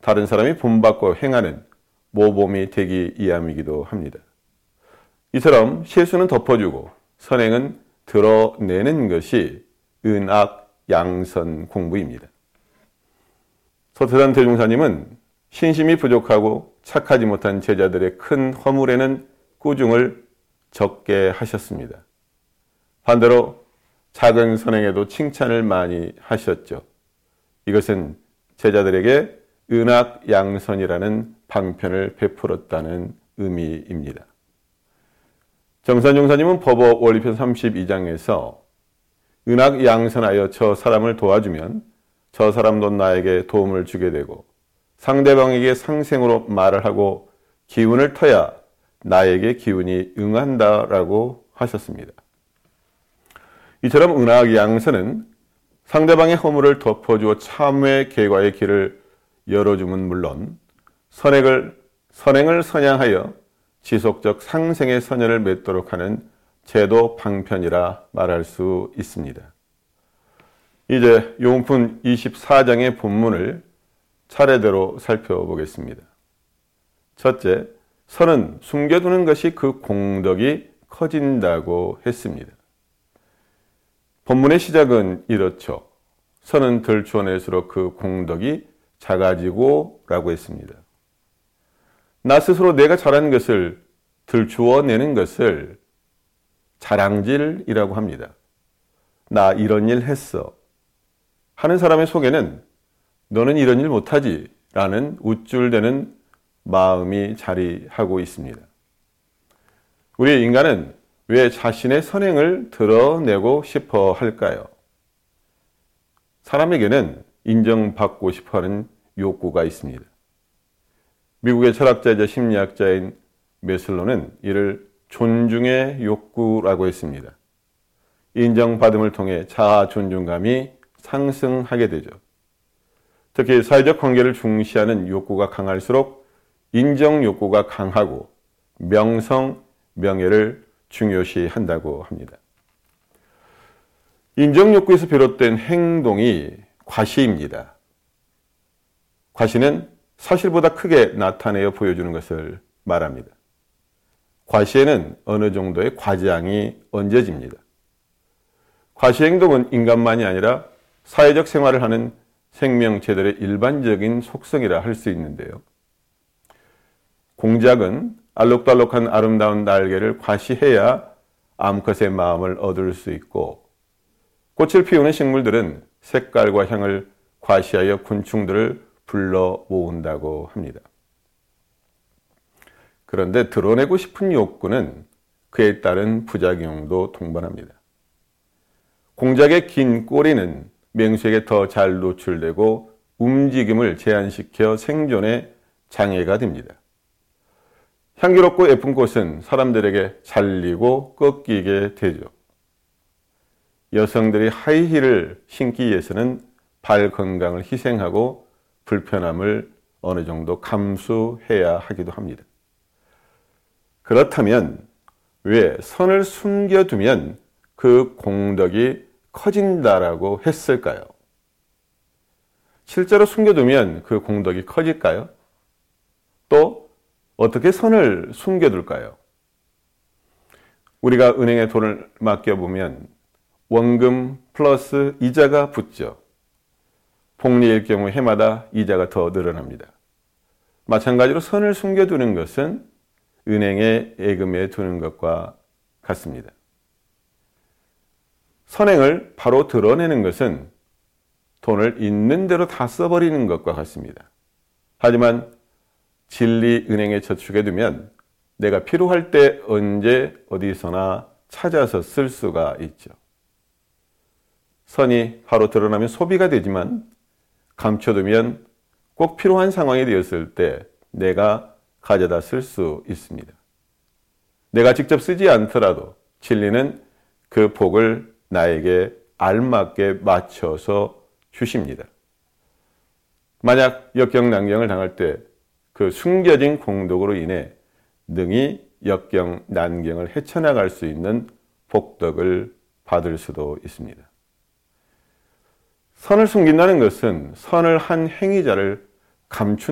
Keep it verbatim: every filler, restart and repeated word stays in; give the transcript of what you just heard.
다른 사람이 본받고 행하는 모범이 되기 위함이기도 합니다. 이처럼 실수는 덮어주고 선행은 드러내는 것이 은악 양선 공부입니다. 서태산 대종사님은 신심이 부족하고 착하지 못한 제자들의 큰 허물에는 꾸중을 적게 하셨습니다. 반대로 작은 선행에도 칭찬을 많이 하셨죠. 이것은 제자들에게 은악양선이라는 방편을 베풀었다는 의미입니다. 정산종사님은 법어 원리편 삼십이 장에서 은악양선하여 저 사람을 도와주면 저 사람도 나에게 도움을 주게 되고 상대방에게 상생으로 말을 하고 기운을 터야 나에게 기운이 응한다라고 하셨습니다. 이처럼 은악양선은 상대방의 허물을 덮어주어 참회 계과의 길을 열어주면 물론 선행을, 선행을 선양하여 지속적 상생의 선연을 맺도록 하는 제도 방편이라 말할 수 있습니다. 이제 요은품 이십사 장의 본문을 차례대로 살펴보겠습니다. 첫째, 선은 숨겨두는 것이 그 공덕이 커진다고 했습니다. 본문의 시작은 이렇죠. 선은 들추어낼수록 그 공덕이 작아지고 라고 했습니다. 나 스스로 내가 잘한 것을 들추어내는 것을 자랑질이라고 합니다. 나 이런 일 했어 하는 사람의 속에는 너는 이런 일 못하지 라는 우쭐대는 마음이 자리하고 있습니다. 우리 인간은 왜 자신의 선행을 드러내고 싶어 할까요? 사람에게는 인정받고 싶어하는 욕구가 있습니다. 미국의 철학자이자 심리학자인 메슬로는 이를 존중의 욕구라고 했습니다. 인정받음을 통해 자아 존중감이 상승하게 되죠. 특히 사회적 관계를 중시하는 욕구가 강할수록 인정 욕구가 강하고 명성, 명예를 중요시한다고 합니다. 인정 욕구에서 비롯된 행동이 과시입니다. 과시는 사실보다 크게 나타내어 보여주는 것을 말합니다. 과시에는 어느 정도의 과장이 얹어집니다. 과시 행동은 인간만이 아니라 사회적 생활을 하는 생명체들의 일반적인 속성이라 할 수 있는데요. 공작은 알록달록한 아름다운 날개를 과시해야 암컷의 마음을 얻을 수 있고, 꽃을 피우는 식물들은 색깔과 향을 과시하여 곤충들을 불러 모은다고 합니다. 그런데 드러내고 싶은 욕구는 그에 따른 부작용도 동반합니다. 공작의 긴 꼬리는 맹수에게 더 잘 노출되고 움직임을 제한시켜 생존에 장애가 됩니다. 향기롭고 예쁜 꽃은 사람들에게 잘리고 꺾이게 되죠. 여성들이 하이힐을 신기 위해서는 발 건강을 희생하고 불편함을 어느 정도 감수해야 하기도 합니다. 그렇다면 왜 선을 숨겨두면 그 공덕이 커진다라고 했을까요? 실제로 숨겨두면 그 공덕이 커질까요? 또 어떻게 선을 숨겨둘까요? 우리가 은행에 돈을 맡겨보면 원금 플러스 이자가 붙죠. 복리일 경우 해마다 이자가 더 늘어납니다. 마찬가지로 선을 숨겨두는 것은 은행에 예금에 두는 것과 같습니다. 선행을 바로 드러내는 것은 돈을 있는 대로 다 써버리는 것과 같습니다. 하지만 진리 은행에 저축해 두면 내가 필요할 때 언제 어디서나 찾아서 쓸 수가 있죠. 선이 바로 드러나면 소비가 되지만 감춰두면 꼭 필요한 상황이 되었을 때 내가 가져다 쓸 수 있습니다. 내가 직접 쓰지 않더라도 진리는 그 복을 나에게 알맞게 맞춰서 주십니다. 만약 역경난경을 당할 때 그 숨겨진 공덕으로 인해 능히 역경난경을 헤쳐나갈 수 있는 복덕을 받을 수도 있습니다. 선을 숨긴다는 것은 선을 한 행위자를 감춘